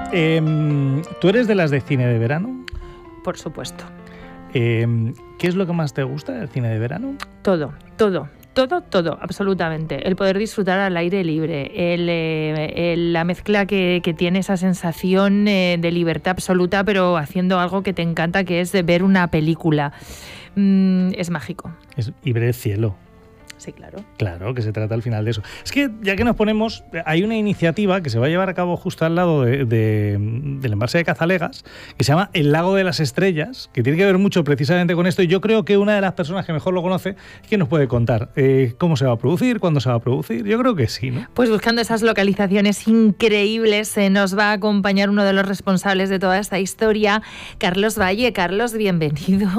¿Tú eres de las de cine de verano? Por supuesto. ¿Qué es lo que más te gusta del cine de verano? Todo, absolutamente. El poder disfrutar al aire libre, la mezcla que tiene esa sensación de libertad absoluta, pero haciendo algo que te encanta, que es ver una película. Es mágico. Y ver el cielo. Sí, claro. Claro, que se trata al final de eso. Es que, ya que nos ponemos, hay una iniciativa que se va a llevar a cabo justo al lado del embalse de Cazalegas, que se llama El Lago de las Estrellas, que tiene que ver mucho precisamente con esto, y yo creo que una de las personas que mejor lo conoce es quien nos puede contar cómo se va a producir, cuándo se va a producir. Yo creo que sí, ¿no? Pues buscando esas localizaciones increíbles, nos va a acompañar uno de los responsables de toda esta historia, Carlos Valle. Carlos, bienvenido.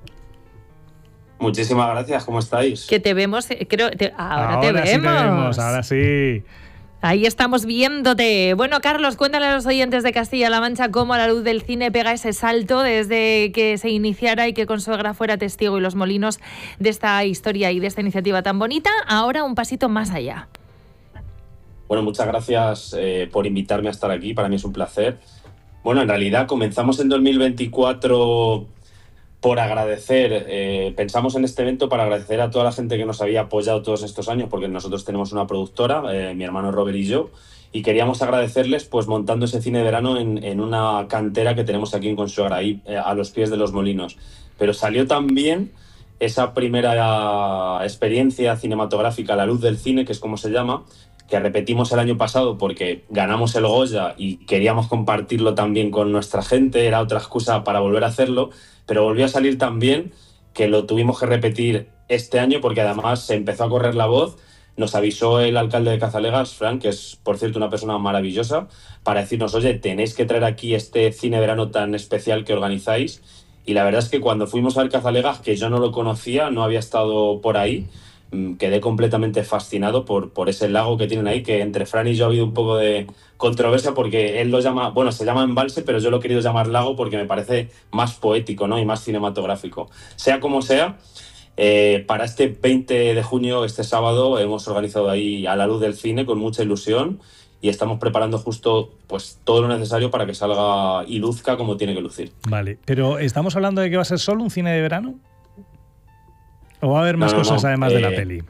Muchísimas gracias, ¿cómo estáis? Que te vemos, ahora te vemos. Sí te vemos, ahora sí. Ahí estamos viéndote. Bueno, Carlos, cuéntale a los oyentes de Castilla-La Mancha cómo A la luz del cine pega ese salto desde que se iniciara y que Consuegra fuera testigo y los molinos de esta historia y de esta iniciativa tan bonita. Ahora un pasito más allá. Bueno, muchas gracias por invitarme a estar aquí. Para mí es un placer. Bueno, en realidad comenzamos en 2024... por agradecer, pensamos en este evento para agradecer a toda la gente que nos había apoyado todos estos años, porque nosotros tenemos una productora, mi hermano Robert y yo, y queríamos agradecerles pues montando ese cine de verano en una cantera que tenemos aquí en Consuegra, ahí a los pies de los molinos. Pero salió también esa primera experiencia cinematográfica, A la luz del cine, que es como se llama, que repetimos el año pasado porque ganamos el Goya y queríamos compartirlo también con nuestra gente, era otra excusa para volver a hacerlo, pero volvió a salir tan bien que lo tuvimos que repetir este año porque además se empezó a correr la voz. Nos avisó el alcalde de Cazalegas, Frank, que es, por cierto, una persona maravillosa, para decirnos, oye, tenéis que traer aquí este cine verano tan especial que organizáis. Y la verdad es que cuando fuimos al Cazalegas, que yo no lo conocía, no había estado por ahí, quedé completamente fascinado por ese lago que tienen ahí, que entre Fran y yo ha habido un poco de controversia porque él lo llama, bueno, se llama embalse, pero yo lo he querido llamar lago porque me parece más poético, ¿no? Y más cinematográfico. Sea como sea, para este 20 de junio, este sábado, hemos organizado ahí A la luz del cine con mucha ilusión y estamos preparando justo pues todo lo necesario para que salga y luzca como tiene que lucir. Vale, pero ¿estamos hablando de que va a ser solo un cine de verano? ¿O va a haber más cosas además de la peli?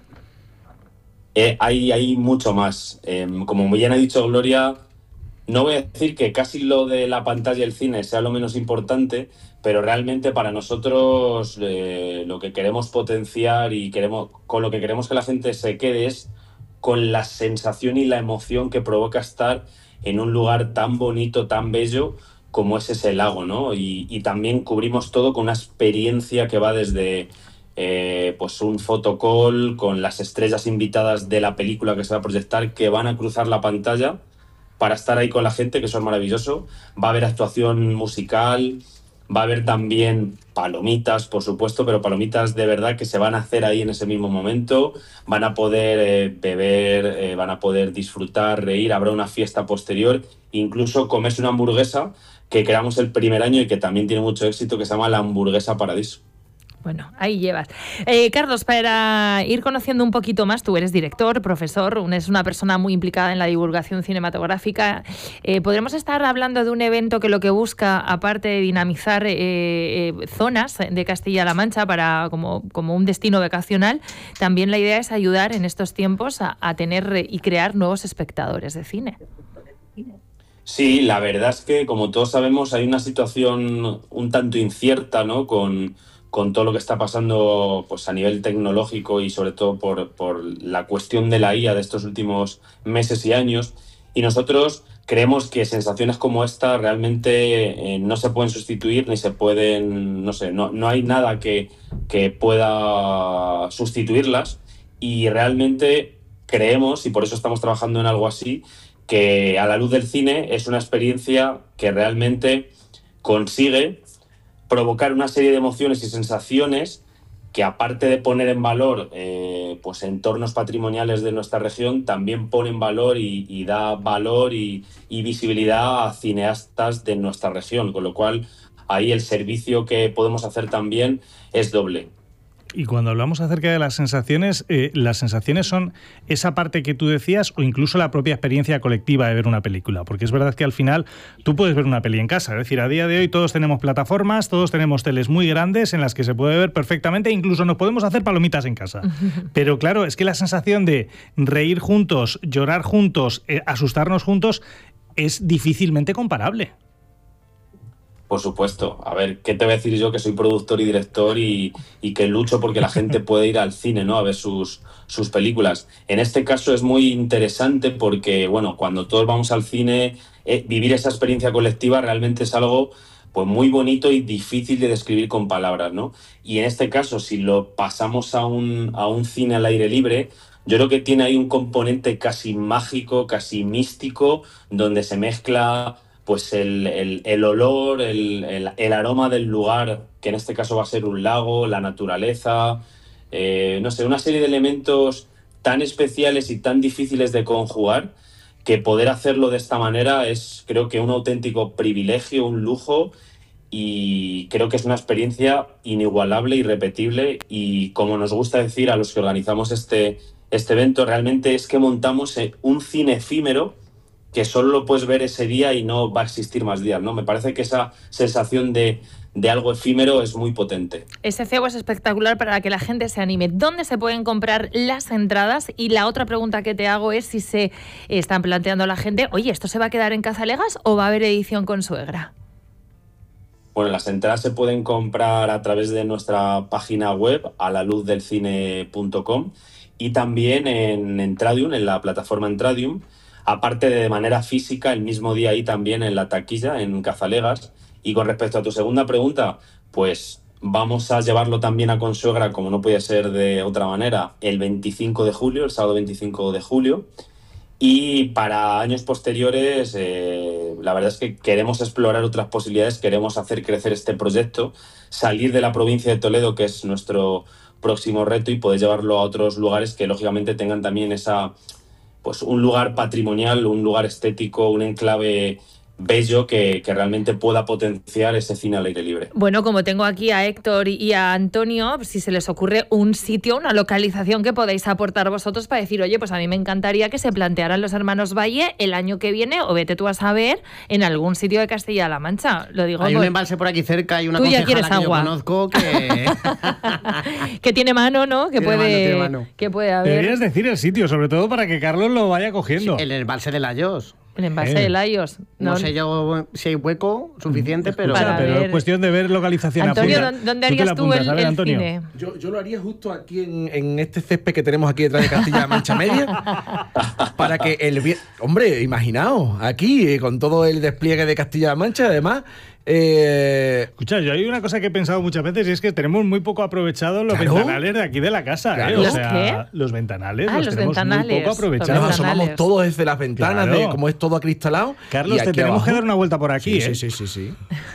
Hay mucho más. Como bien ha dicho Gloria, no voy a decir que casi lo de la pantalla y el cine sea lo menos importante, pero realmente para nosotros lo que queremos potenciar y con lo que queremos que la gente se quede es con la sensación y la emoción que provoca estar en un lugar tan bonito, tan bello como es ese lago, ¿no? Y también cubrimos todo con una experiencia que va desde pues un photocall con las estrellas invitadas de la película que se va a proyectar, que van a cruzar la pantalla para estar ahí con la gente, que eso es maravilloso. Va a haber actuación musical, va a haber también palomitas, por supuesto, pero palomitas de verdad que se van a hacer ahí en ese mismo momento. Van a poder beber, van a poder disfrutar, reír, habrá una fiesta posterior, incluso comerse una hamburguesa que creamos el primer año y que también tiene mucho éxito, que se llama la Hamburguesa Paradiso. Bueno, ahí llevas. Carlos, para ir conociendo un poquito más, tú eres director, profesor, es una persona muy implicada en la divulgación cinematográfica. ¿Podremos estar hablando de un evento que lo que busca, aparte de dinamizar zonas de Castilla-La Mancha como un destino vacacional, también la idea es ayudar en estos tiempos a tener y crear nuevos espectadores de cine? Sí, la verdad es que, como todos sabemos, hay una situación un tanto incierta, ¿no? Con todo lo que está pasando pues, a nivel tecnológico y sobre todo por la cuestión de la IA de estos últimos meses y años. Y nosotros creemos que sensaciones como esta realmente no se pueden sustituir ni se pueden, no hay nada que pueda sustituirlas. Y realmente creemos, y por eso estamos trabajando en algo así, que A la luz del cine es una experiencia que realmente consigue provocar una serie de emociones y sensaciones que, aparte de poner en valor pues entornos patrimoniales de nuestra región, también pone en valor y da valor y visibilidad a cineastas de nuestra región, con lo cual ahí el servicio que podemos hacer también es doble. Y cuando hablamos acerca de las sensaciones son esa parte que tú decías o incluso la propia experiencia colectiva de ver una película, porque es verdad que al final tú puedes ver una peli en casa, es decir, a día de hoy todos tenemos plataformas, todos tenemos teles muy grandes en las que se puede ver perfectamente, incluso nos podemos hacer palomitas en casa. Pero claro, es que la sensación de reír juntos, llorar juntos, asustarnos juntos, es difícilmente comparable. Por supuesto. A ver, ¿qué te voy a decir yo que soy productor y director y que lucho porque la gente pueda ir al cine, ¿no? A ver sus películas. En este caso es muy interesante porque, bueno, cuando todos vamos al cine, vivir esa experiencia colectiva realmente es algo pues muy bonito y difícil de describir con palabras, ¿no? Y en este caso, si lo pasamos a un cine al aire libre, yo creo que tiene ahí un componente casi mágico, casi místico, donde se mezcla pues el olor, el aroma del lugar, que en este caso va a ser un lago, la naturaleza, no sé, una serie de elementos tan especiales y tan difíciles de conjugar, que poder hacerlo de esta manera es, creo que, un auténtico privilegio, un lujo, y creo que es una experiencia inigualable, irrepetible, y como nos gusta decir a los que organizamos este evento, realmente es que montamos un cine efímero que solo lo puedes ver ese día y no va a existir más días, ¿no? Me parece que esa sensación de algo efímero es muy potente. Ese cebo es espectacular para que la gente se anime. ¿Dónde se pueden comprar las entradas? Y la otra pregunta que te hago es si se están planteando la gente, oye, ¿esto se va a quedar en Cazalegas o va a haber edición con suegra? Bueno, las entradas se pueden comprar a través de nuestra página web, alaluzdelcine.com, y también en Entradium, en la plataforma Entradium, aparte de manera física, el mismo día ahí también en la taquilla, en Cazalegas. Y con respecto a tu segunda pregunta, pues vamos a llevarlo también a Consuegra, como no puede ser de otra manera, el 25 de julio, el sábado 25 de julio. Y para años posteriores, la verdad es que queremos explorar otras posibilidades, queremos hacer crecer este proyecto, salir de la provincia de Toledo, que es nuestro próximo reto, y poder llevarlo a otros lugares que lógicamente tengan también pues un lugar patrimonial, un lugar estético, un enclave bello que realmente pueda potenciar ese cine al aire libre. Bueno, como tengo aquí a Héctor y a Antonio, si se les ocurre un sitio, una localización que podáis aportar vosotros para decir, oye, pues a mí me encantaría que se plantearan los hermanos Valle el año que viene, o vete tú a saber, en algún sitio de Castilla-La Mancha. Lo digo, hay un embalse por aquí cerca, hay una concejala que yo conozco que... que tiene mano, ¿no? Que tiene mano. Que puede haber. Deberías decir el sitio, sobre todo para que Carlos lo vaya cogiendo. Sí, el embalse de Layos. El envase de Layos. No sé yo si hay hueco suficiente, pero... Pero es cuestión de ver localización. Antonio, ¿dónde harías tú el cine? Yo lo haría justo aquí en este césped que tenemos aquí detrás de Castilla-La Mancha Media, para que hombre, imaginaos, aquí con todo el despliegue de Castilla-La Mancha, además... Escucha, yo hay una cosa que he pensado muchas veces, y es que tenemos muy poco aprovechados los ventanales de aquí de la casa. Claro. O sea, los ventanales los tenemos ventanales, muy poco aprovechados. Nos asomamos todos desde las ventanas, Claro. como es todo acristalado. Carlos, te tenemos que dar una vuelta por aquí. Sí.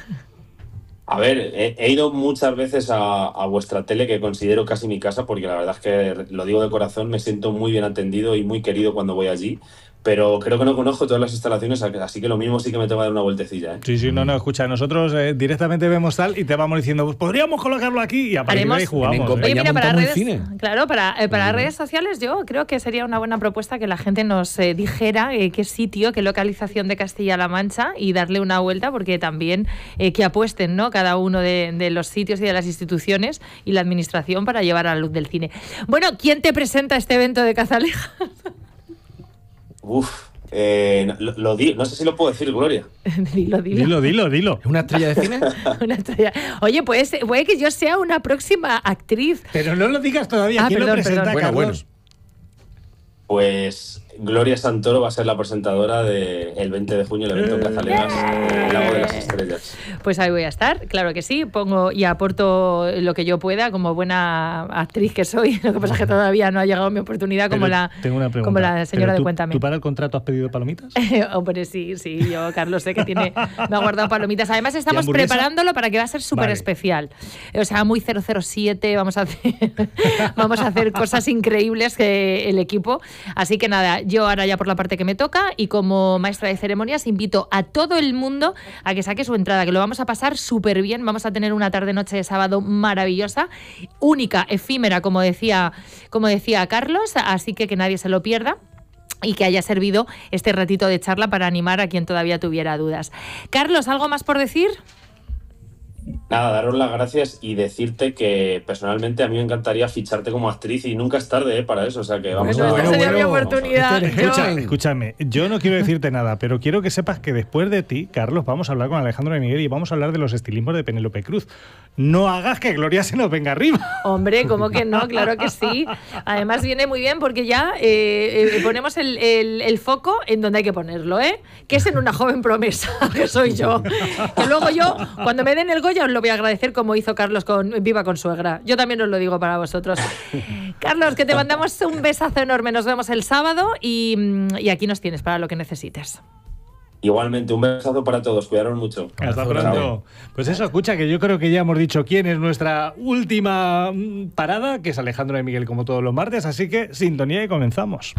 A ver, he ido muchas veces a vuestra tele, que considero casi mi casa, porque la verdad es que, lo digo de corazón, me siento muy bien atendido y muy querido cuando voy allí. Pero creo que no conozco todas las instalaciones, así que lo mismo sí que me tengo que dar una vueltecilla, ¿eh? Sí, no, escucha, nosotros directamente vemos tal y te vamos diciendo, pues podríamos colocarlo aquí, y a partir de ahí jugamos. Oye, mira, para montamos redes, cine. claro, para redes sociales yo creo que sería una buena propuesta que la gente nos dijera qué sitio, qué localización de Castilla-La Mancha, y darle una vuelta, porque también que apuesten, ¿no?, cada uno de los sitios y de las instituciones y la administración para llevar a la luz del cine. Bueno, ¿quién te presenta este evento de Cazalegas? No sé si lo puedo decir, Gloria. Dilo. ¿Es una estrella de cine? Una estrella. Oye, puede que yo sea una próxima actriz. Pero no lo digas todavía. ¿Quién lo presenta, Carlos? Bueno. Pues Gloria Santoro va a ser la presentadora del 20 de junio, el evento en Cazalegas, el Lago de las Estrellas. Pues ahí voy a estar, claro que sí. Pongo y aporto lo que yo pueda como buena actriz que soy. Lo que pasa es que todavía no ha llegado mi oportunidad como la señora de Cuéntame. ¿Tú para el contrato has pedido palomitas? Hombre, sí, yo, Carlos, sé que me ha guardado palomitas. Además, estamos preparándolo para que va a ser súper especial. O sea, muy 007, vamos a hacer cosas increíbles el equipo. Así que nada, yo ahora ya por la parte que me toca, y como maestra de ceremonias invito a todo el mundo a que saque su entrada, que lo vamos a pasar súper bien. Vamos a tener una tarde-noche de sábado maravillosa, única, efímera, como decía Carlos, así que nadie se lo pierda. Y que haya servido este ratito de charla para animar a quien todavía tuviera dudas. Carlos, ¿algo más por decir? Nada, daros las gracias y decirte que personalmente a mí me encantaría ficharte como actriz y nunca es tarde para eso. O sea que vamos Esta sería mi oportunidad. Escúchame, yo no quiero decirte nada, pero quiero que sepas que después de ti, Carlos, vamos a hablar con Alejandro de Miguel y vamos a hablar de los estilismos de Penélope Cruz. No hagas que Gloria se nos venga arriba. Hombre, ¿cómo que no? Claro que sí. Además viene muy bien porque ya ponemos el foco en donde hay que ponerlo, que es en una joven promesa, que soy yo. Que luego yo, cuando me den el Goya, os lo voy a agradecer como hizo Carlos con Viva con Suegra. Yo también os lo digo para vosotros. Carlos, que te mandamos un besazo enorme. Nos vemos el sábado y aquí nos tienes para lo que necesites. Igualmente, un besazo para todos. Cuidaros mucho. Hasta pronto. Pues eso, escucha, que yo creo que ya hemos dicho quién es nuestra última parada, que es Alejandro de Miguel, como todos los martes. Así que sintonía y comenzamos.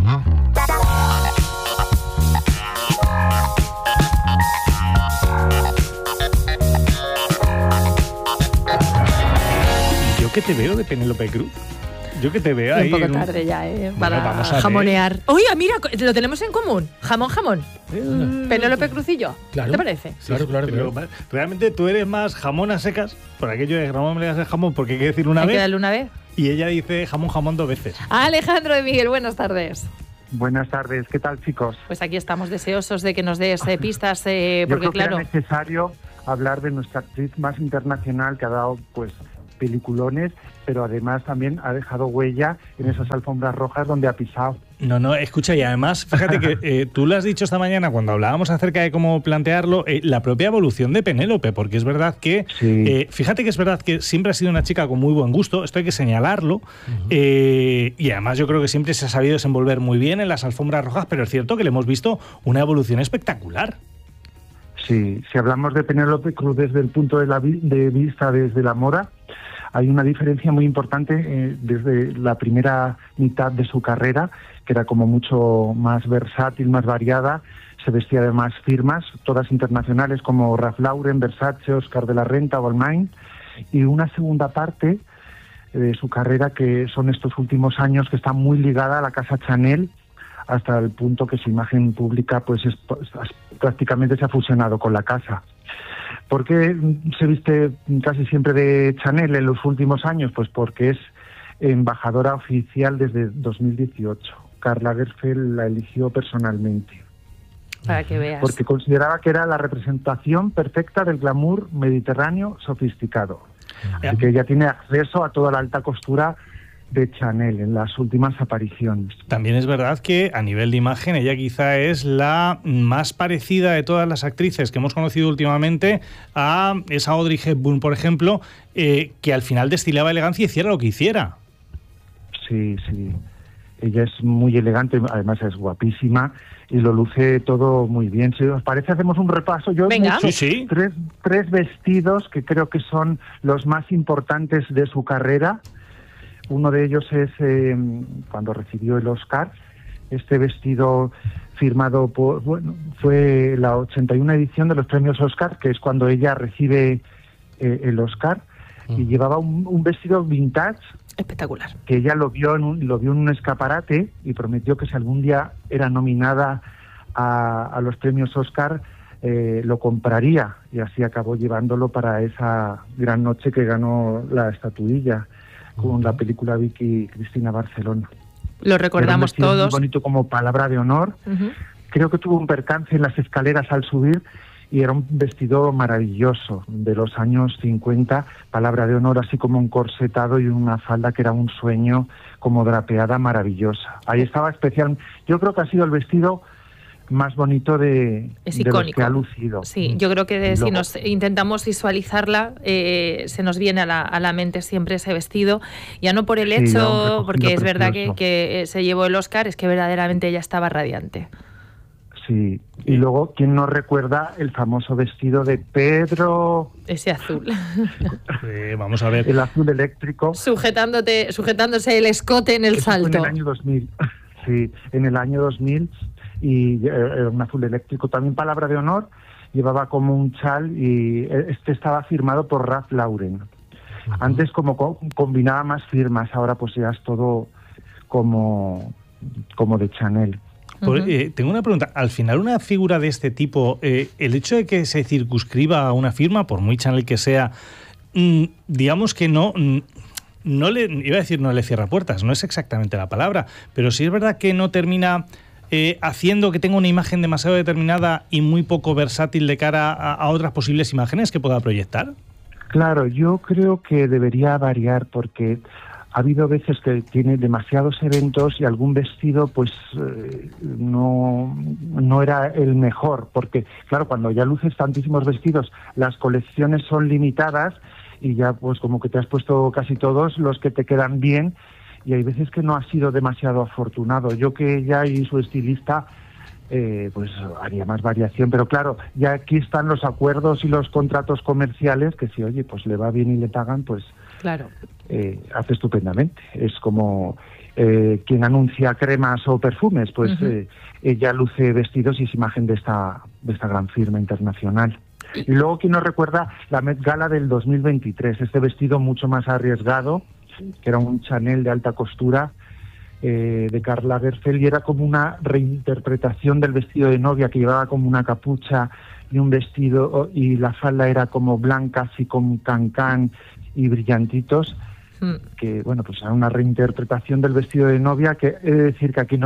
Yo que te veo de Penélope Cruz. Yo que te veo ahí. Un poco tarde ya, para jamonear. Oye, mira, lo tenemos en común. Jamón. Penélope Cruz y yo. Claro. ¿Te parece? Claro. Pero realmente tú eres más jamón a secas, por aquello de jamón me le das jamón porque hay que decir una Hay vez. que darle una vez. Y ella dice jamón 2 veces. Alejandro de Miguel, buenas tardes. Buenas tardes, ¿qué tal, chicos? Pues aquí estamos deseosos de que nos des pistas, Yo porque creo que claro. era necesario hablar de nuestra actriz más internacional que ha dado, pues, peliculones, pero además también ha dejado huella en esas alfombras rojas donde ha pisado. No, escucha, y además, fíjate que tú lo has dicho esta mañana cuando hablábamos acerca de cómo plantearlo, la propia evolución de Penélope, porque es verdad que, Sí. fíjate que es verdad que siempre ha sido una chica con muy buen gusto, esto hay que señalarlo, y además yo creo que siempre se ha sabido desenvolver muy bien en las alfombras rojas, pero es cierto que le hemos visto una evolución espectacular. Sí, si hablamos de Penélope Cruz desde el punto de vista desde la moda, hay una diferencia muy importante desde la primera mitad de su carrera, que era como mucho más versátil, más variada, se vestía de más firmas, todas internacionales como Ralph Lauren, Versace, Oscar de la Renta, Balmain, y una segunda parte de su carrera que son estos últimos años que está muy ligada a la casa Chanel, hasta el punto que su imagen pública pues prácticamente se ha fusionado con la casa. ¿Por qué se viste casi siempre de Chanel en los últimos años? Pues porque es embajadora oficial desde 2018. Karl Lagerfeld la eligió personalmente. Para que veas. Porque consideraba que era la representación perfecta del glamour mediterráneo sofisticado. Así que ella tiene acceso a toda la alta costura de Chanel en las últimas apariciones. También es verdad que a nivel de imagen ella quizá es la más parecida de todas las actrices que hemos conocido últimamente a esa Audrey Hepburn, por ejemplo, que al final destilaba elegancia y hiciera lo que hiciera. Sí. Ella es muy elegante, además es guapísima y lo luce todo muy bien. Si os parece, hacemos un repaso. Yo he hecho Sí. tres vestidos que creo que son los más importantes de su carrera. Uno de ellos es cuando recibió el Oscar. Este vestido firmado fue la 81 edición de los premios Oscar, que es cuando ella recibe el Oscar, y llevaba un vestido vintage Espectacular. que ella lo vio en un escaparate y prometió que si algún día era nominada a los premios Oscar lo compraría, y así acabó llevándolo para esa gran noche que ganó la estatuilla con la película Vicky Cristina Barcelona. Lo recordamos Era un vestido todos. muy bonito como palabra de honor. Creo que tuvo un percance en las escaleras al subir y era un vestido maravilloso de los años 50, palabra de honor, así como un corsetado y una falda que era un sueño como drapeada maravillosa. Ahí estaba especial. Yo creo que ha sido el vestido más bonito de los que ha lucido. Sí, yo creo que si nos intentamos visualizarla, se nos viene a la mente siempre ese vestido, ya no por el hecho, porque es verdad que se llevó el Oscar, es que verdaderamente ella estaba radiante. Sí, y luego, ¿quién no recuerda el famoso vestido de Pedro? Ese azul. Vamos a ver. El azul eléctrico. Sujetándose el escote en el salto. En el año 2000. sí, en el año 2000, y un azul eléctrico. También palabra de honor, llevaba como un chal y este estaba firmado por Ralph Lauren. Antes como combinaba más firmas, ahora pues ya es todo como de Chanel. Tengo una pregunta. Al final, una figura de este tipo, el hecho de que se circunscriba a una firma, por muy Chanel que sea, digamos que no le, iba a decir no le cierra puertas, no es exactamente la palabra, pero sí es verdad que no termina haciendo que tenga una imagen demasiado determinada y muy poco versátil de cara a otras posibles imágenes que pueda proyectar. Claro, yo creo que debería variar, porque ha habido veces que tiene demasiados eventos y algún vestido pues no era el mejor, porque claro, cuando ya luces tantísimos vestidos, las colecciones son limitadas y ya pues como que te has puesto casi todos los que te quedan bien, y hay veces que no ha sido demasiado afortunado. Yo que ya y su estilista pues haría más variación, pero claro, ya aquí están los acuerdos y los contratos comerciales que si oye pues le va bien y le pagan, pues claro, hace estupendamente. Es como quien anuncia cremas o perfumes, pues ella luce vestidos y es imagen de esta gran firma internacional. Y luego, ¿quién nos recuerda la Met Gala del 2023? Este vestido mucho más arriesgado, que era un Chanel de alta costura de Karl Lagerfeld, y era como una reinterpretación del vestido de novia, que llevaba como una capucha y un vestido, y la falda era como blanca, así con cancán y brillantitos, que bueno, pues era una reinterpretación del vestido de novia, que he de decir que aquí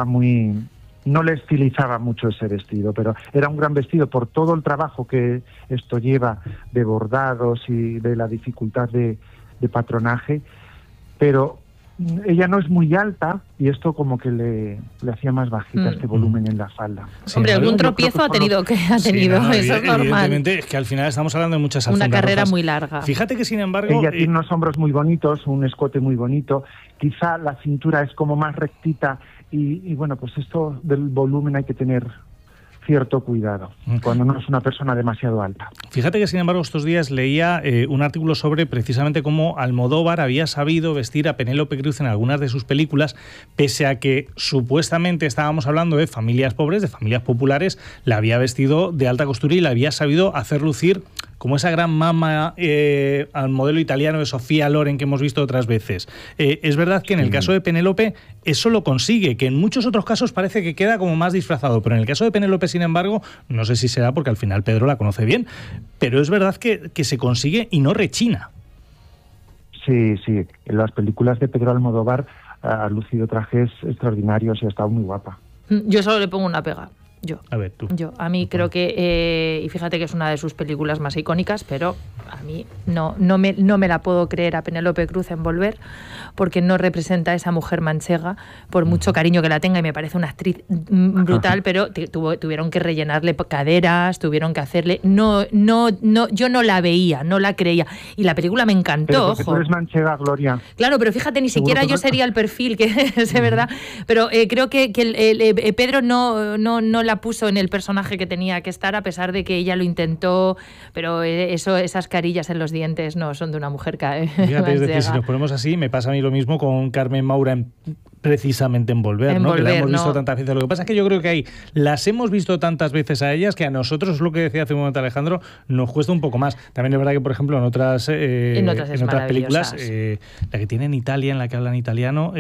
no le estilizaba mucho ese vestido, pero era un gran vestido por todo el trabajo que esto lleva de bordados y de la dificultad de patronaje, pero ella no es muy alta y esto como que le hacía más bajita este volumen en la falda. Sí, hombre, algún tropiezo ha tenido, eso es normal. Evidentemente, es que al final estamos hablando de muchas alfombras una carrera rojas. muy larga. Fíjate que sin embargo... Ella tiene unos hombros muy bonitos, un escote muy bonito, quizá la cintura es como más rectita y bueno, pues esto del volumen hay que tener cierto cuidado cuando no es una persona demasiado alta. Fíjate que sin embargo estos días leía un artículo sobre precisamente cómo Almodóvar había sabido vestir a Penélope Cruz en algunas de sus películas, pese a que supuestamente estábamos hablando de familias pobres, de familias populares, la había vestido de alta costura y la había sabido hacer lucir como esa gran mama al modelo italiano de Sofía Loren que hemos visto otras veces. Es verdad que en el caso de Penélope eso lo consigue, que en muchos otros casos parece que queda como más disfrazado, pero en el caso de Penélope, sin embargo, no sé si será porque al final Pedro la conoce bien, pero es verdad que se consigue y no rechina. Sí, sí. En las películas de Pedro Almodóvar ha lucido trajes extraordinarios y ha estado muy guapa. Yo solo le pongo una pega. A ver, tú. A mí creo que, y fíjate que es una de sus películas más icónicas, pero a mí no me la puedo creer a Penélope Cruz en Volver, porque no representa a esa mujer manchega, por mucho cariño que la tenga, y me parece una actriz brutal, pero tuvieron que rellenarle caderas, tuvieron que hacerle... yo no la veía, no la creía, y la película me encantó, pero porque ojo. tú eres manchega, Gloria. Claro, pero fíjate, ni Seguro siquiera que yo sería el perfil, que es verdad, pero creo que Pedro no la puso en el personaje que tenía que estar, a pesar de que ella lo intentó, pero esas carillas en los dientes no son de una mujer Fíjate, es decir, si nos ponemos así, me pasa a mí lo mismo con Carmen Maura precisamente en Volver, ¿no? Que la hemos visto tantas veces. Lo que pasa es que yo creo que ahí las hemos visto tantas veces a ellas que a nosotros, lo que decía hace un momento Alejandro, nos cuesta un poco más. También es verdad que, por ejemplo, en otras películas, la que tiene en Italia, en la que hablan italiano...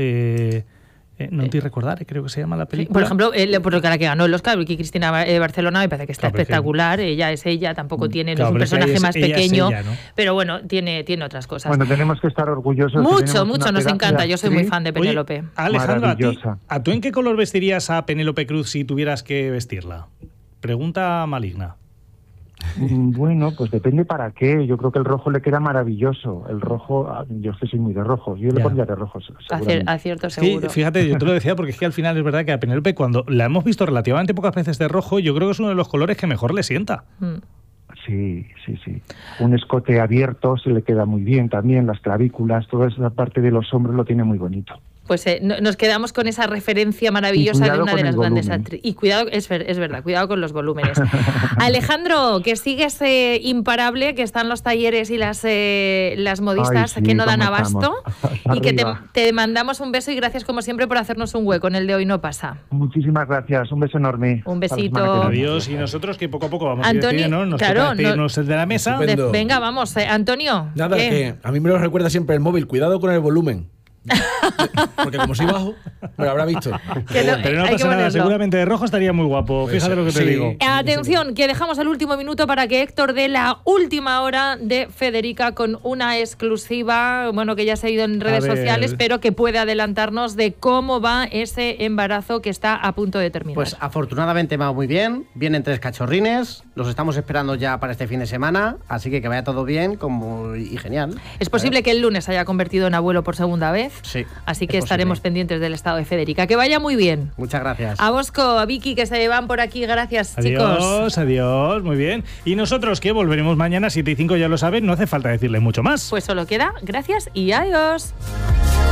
No te recordar, creo que se llama la película. Por ejemplo, por la que ganó el Oscar, Vicky Cristina Barcelona, me parece que está espectacular. Ella es ella, tampoco tiene, no es un personaje más pequeño, ella, ¿no? Pero bueno, tiene otras cosas. Bueno, tenemos que estar orgullosos. Mucho nos encanta. Yo soy muy fan de Penélope. Oye, Alejandro, ¿a tú en qué color vestirías a Penélope Cruz si tuvieras que vestirla? Pregunta maligna. Bueno, pues depende para qué. Yo creo que el rojo le queda maravilloso. El rojo, yo es que soy muy de rojo. Yo le pondría de rojo, Acierto seguro. Sí, fíjate, yo te lo decía porque es que al final es verdad que a Penélope, cuando la hemos visto relativamente pocas veces de rojo, yo creo que es uno de los colores que mejor le sienta. Sí. Un escote abierto se le queda muy bien también, las clavículas, toda esa parte de los hombros lo tiene muy bonito. Pues nos quedamos con esa referencia maravillosa de una de las grandes actrices. Y cuidado, es verdad, cuidado con los volúmenes. Alejandro, que sigues imparable, que están los talleres y las modistas que no dan abasto. Y que te mandamos un beso y gracias como siempre por hacernos un hueco en el de Hoy No Pasa. Muchísimas gracias, un beso enorme. Un besito. Adiós, y nosotros que poco a poco vamos Antonio, a ir despidiendo, nos toca despedirnos de la mesa. Venga, vamos, Antonio. Nada, que a mí me lo recuerda siempre el móvil, cuidado con el volumen. Porque como soy bajo, me lo habrá visto. Pero no pasa nada, seguramente de rojo estaría muy guapo. Fíjate lo que te digo. Atención, que dejamos el último minuto para que Héctor dé la última hora de Federica con una exclusiva, bueno, que ya se ha ido en redes sociales, pero que puede adelantarnos de cómo va ese embarazo que está a punto de terminar. Pues afortunadamente va muy bien, vienen 3 cachorrines, los estamos esperando ya para este fin de semana, así que vaya todo bien y genial. Es posible que el lunes haya convertido en abuelo por segunda vez. Sí. Así que estaremos pendientes del estado de Federica. Que vaya muy bien. Muchas gracias. A Bosco, a Vicky, que se van por aquí. Gracias, chicos. Adiós, muy bien. Y nosotros que volveremos mañana 7:05, ya lo saben, no hace falta decirle mucho más. Pues solo queda gracias y adiós.